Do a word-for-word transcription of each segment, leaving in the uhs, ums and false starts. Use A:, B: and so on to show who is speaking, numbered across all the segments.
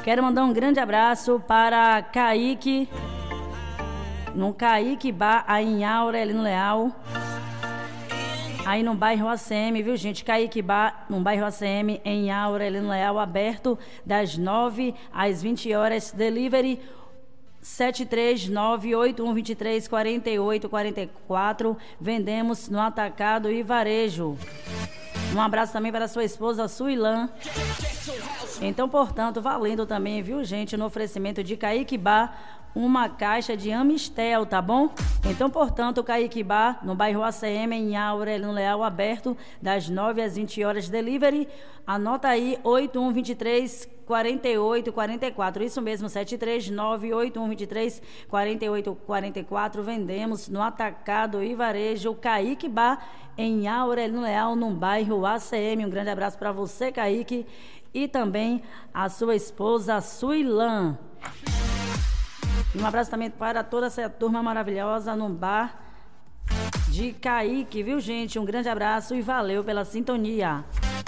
A: Quero mandar um grande abraço para Kaique, no Kaique Bar, aí em Aurelino Leal, aí no bairro A C M, viu gente? Kaique Bar, no bairro A C M, em Aurelino Leal, aberto das nove às vinte horas, delivery sete três nove oito um dois três quatro oito quatro quatro, vendemos no atacado e varejo. Um abraço também para sua esposa Suilan. Então, portanto, valendo também, viu gente, no oferecimento de Kaique Bar, uma caixa de Amistel, tá bom? Então, portanto, Kaique Bar, no bairro A C M, em Aurelino Leal, aberto das nove às vinte horas, delivery, anota aí, oito um dois três quatro oito quatro quatro, isso mesmo, sete três nove oito um dois três quatro oito quatro quatro, vendemos no atacado e varejo Kaique Bar, em Aurelino Leal, no bairro A C M. Um grande abraço para você, Kaique, e também a sua esposa Suilan. Um abraço também para toda essa turma maravilhosa no bar de Kaique, viu gente? Um grande abraço e valeu pela sintonia.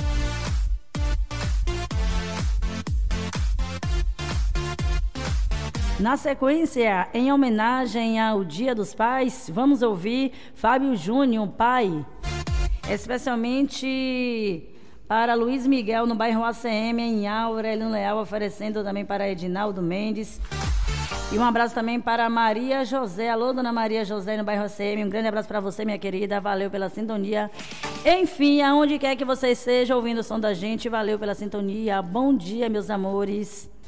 A: Na sequência, em homenagem ao Dia dos Pais, vamos ouvir Fábio Júnior, pai, especialmente para Luiz Miguel, no bairro A C M, em Aurelino Leal, oferecendo também para Edinaldo Mendes. E um abraço também para Maria José. Alô, dona Maria José, no bairro A C M. Um grande abraço para você, minha querida. Valeu pela sintonia. Enfim, aonde quer que vocês estejam ouvindo o som da gente, valeu pela sintonia. Bom dia, meus amores.